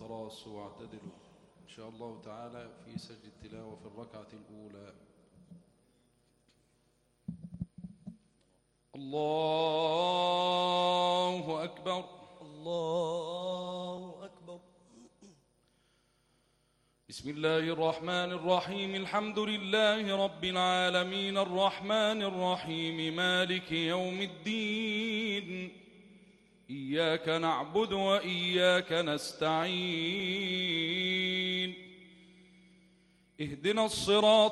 تراصوا واعتدلوا إن شاء الله تعالى في سجد التلاوة في الركعة الأولى. الله أكبر. الله أكبر. بسم الله الرحمن الرحيم. الحمد لله رب العالمين الرحمن الرحيم مالك يوم الدين. إياك نعبد وإياك نستعين. اهدنا الصراط